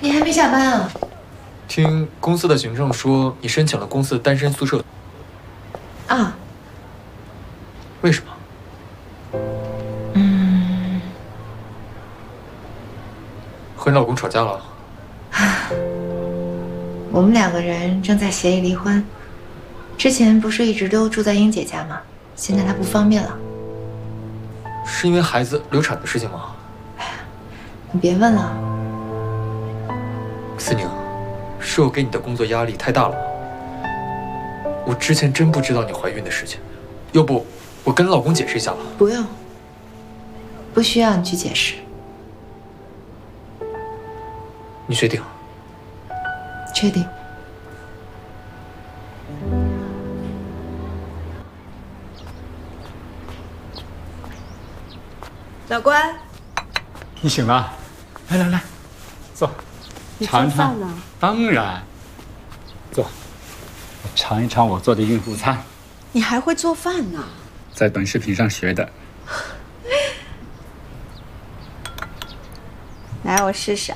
你还没下班啊？ 听公司的行政说，你申请了公司的单身宿舍。 啊？ 为什么？和你老公吵架了？ 我们2个人正在协议离婚。之前不是一直都住在英姐家吗？现在她不方便了。 是因为孩子流产的事情吗？ 你别问了。 思宁，是我给你的工作压力太大了吗？我之前真不知道你怀孕的事情，要不我跟你老公解释一下吧？ 不用，不需要你去解释。 你确定？ 确定。 老关， 你醒了，来来来，坐， 你尝一尝。 做饭呢？ 当然，坐，尝一尝我做的孕妇餐， 你还会做饭呢？ 在短视频上学的。 来，我试试。